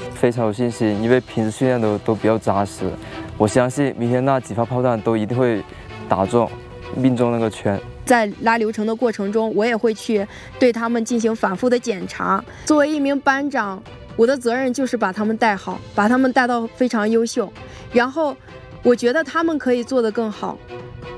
非常有信心，因为平时训练都比较扎实。我相信明天那几发炮弹都一定会打中，命中那个圈。 在拉流程的过程中，我也会去对他们进行反复的检查。作为一名班长，我的责任就是把他们带好，把他们带到非常优秀。然后，我觉得他们可以做得更好，